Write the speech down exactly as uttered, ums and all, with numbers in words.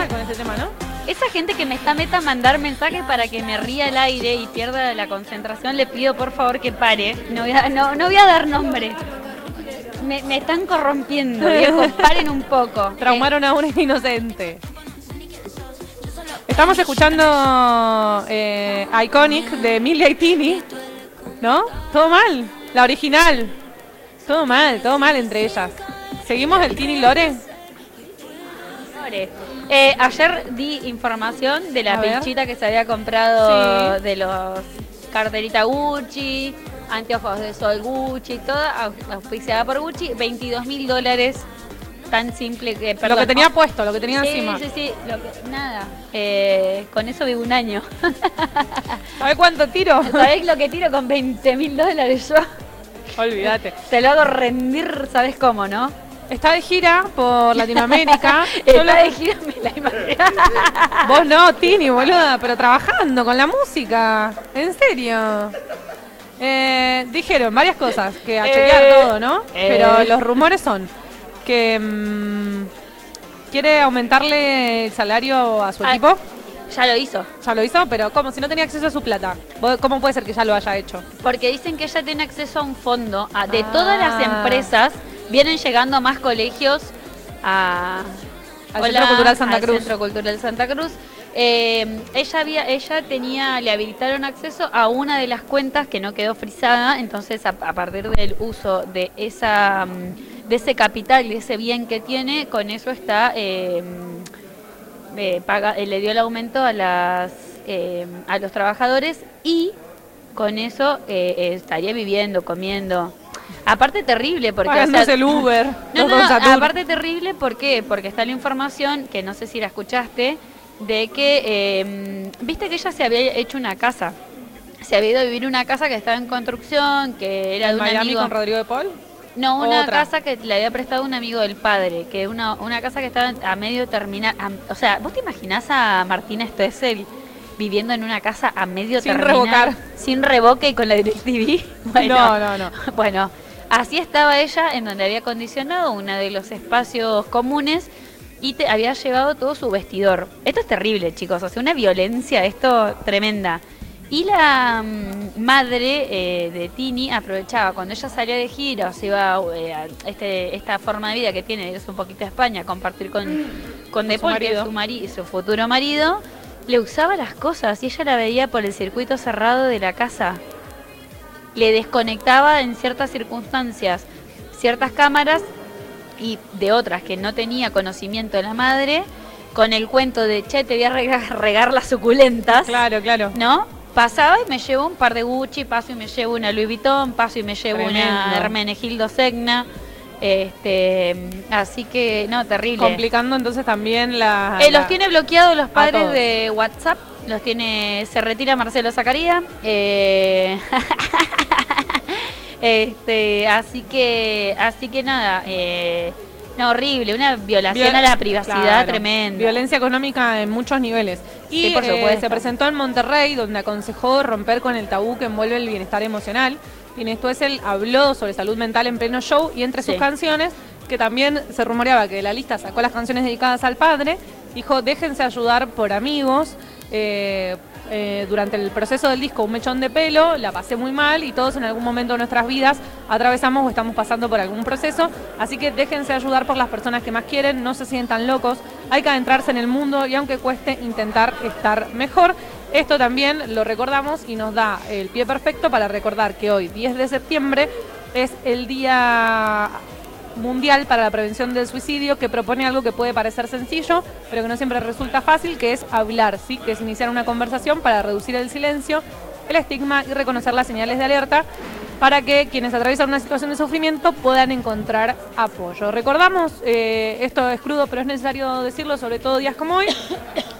mal con este tema, ¿no? Esa gente que me está meta a mandar mensajes para que me ría al aire y pierda la concentración, le pido por favor que pare. No voy a, no, no voy a dar nombre. Me, me están corrompiendo, viejos. Paren un poco. Traumaron a un inocente. Estamos escuchando eh, Iconic de Emilia y Tini, ¿no? Todo mal. La original. Todo mal, todo mal entre ellas. ¿Seguimos el Tini Lore? Lore. Eh, ayer di información de la A ver. pinchita que se había comprado Sí. de los carteritas Gucci, anteojos de sol Gucci, toda au- auspiciada por Gucci, veintidós mil dólares, tan simple que... Perdón, Lo que tenía oh, puesto, lo que tenía sí, encima. sí, sí, lo que- nada, eh, con eso vivo un año. ¿Sabes cuánto tiro? ¿Sabés lo que tiro con veinte mil dólares yo? Olvídate. Te lo hago rendir, ¿sabes cómo, no? Está de gira por Latinoamérica. Yo Está lo- de gira, me la imagino. Vos no, Tini, boluda, pero trabajando con la música. En serio. Eh, dijeron varias cosas, que a chequear Eh, todo, ¿no? eh. Pero los rumores son que mm, quiere aumentarle el salario a su Ah, equipo. Ya lo hizo. Ya lo hizo, pero ¿cómo? Si no tenía acceso a su plata. ¿Vos- ¿Cómo puede ser que ya lo haya hecho? Porque dicen que ella tiene acceso a un fondo. a- de Ah. todas las empresas, vienen llegando más colegios a, Al Centro Cultural Santa al Cruz. Centro Cultural Santa Cruz. Eh, ella había, ella tenía, le habilitaron acceso a una de las cuentas que no quedó frisada, entonces a, a partir del uso de esa, mm, de ese capital, de ese bien que tiene, con eso está eh, eh, paga, eh, le dio el aumento a las eh, a los trabajadores y con eso eh, eh, estaría viviendo, comiendo. Aparte terrible porque o sea, Pagándose el Uber. no, los no, Don no, Saturn. aparte terrible, ¿por qué? Porque está la información, que no sé si la escuchaste, de que, eh, viste que ella se había hecho una casa, se había ido a vivir en una casa que estaba en construcción, que era ¿En de un Miami amigo. con Rodrigo de Paul? No, una Otra. casa que le había prestado un amigo del padre, que una, una casa que estaba a medio terminar. a- o sea, ¿vos te imaginás a Martina Stoessel viviendo en una casa a medio Sin terminar? revocar. Sin revoque y con la DirecTV. Bueno, No, no, no. Bueno, así estaba ella, en donde había acondicionado uno de los espacios comunes y te había llevado todo su vestidor. Esto es terrible, chicos, o sea, una violencia, esto tremenda. Y la mm, madre eh, de Tini aprovechaba cuando ella salía de gira, o se iba eh, a este, esta forma de vida que tiene, de irse un poquito a España, compartir con, con De su Paul, que es marido. su, mari- su futuro marido, le usaba las cosas y ella la veía por el circuito cerrado de la casa. Le desconectaba en ciertas circunstancias ciertas cámaras y de otras que no tenía conocimiento de la madre, con el cuento de, che, te voy a regar, regar las suculentas. Claro, claro. ¿No? Pasaba y me llevo un par de Gucci, paso y me llevo una Louis Vuitton, paso y me llevo una Tremendo. Hermenegildo Segna. Este, así que, no, terrible. Complicando entonces también la... Eh, la- los tiene bloqueados los padres todos. de WhatsApp, los tiene, se retira Marcelo Zacarías. Eh, este, así que, así que nada, eh, no, horrible, una violación Viol- a la privacidad claro. tremenda. Violencia económica en muchos niveles. Y Sí, por eh, supuesto. se presentó en Monterrey, donde aconsejó romper con el tabú que envuelve el bienestar emocional. Tini Stoessel habló sobre salud mental en pleno show y entre sus Sí. canciones, que también se rumoreaba que de la lista sacó las canciones dedicadas al padre, dijo, déjense ayudar por amigos. Eh, eh, durante el proceso del disco Un Mechón de Pelo, la pasé muy mal y todos en algún momento de nuestras vidas atravesamos o estamos pasando por algún proceso, así que déjense ayudar por las personas que más quieren, no se sientan locos, hay que adentrarse en el mundo y aunque cueste intentar estar mejor. Esto también lo recordamos y nos da el pie perfecto para recordar que hoy, diez de septiembre, es el Día Mundial para la Prevención del Suicidio, que propone algo que puede parecer sencillo, pero que no siempre resulta fácil, que es hablar, ¿sí? Que es iniciar una conversación para reducir el silencio, el estigma y reconocer las señales de alerta para que quienes atraviesan una situación de sufrimiento puedan encontrar apoyo. Recordamos, eh, esto es crudo, pero es necesario decirlo, sobre todo días como hoy,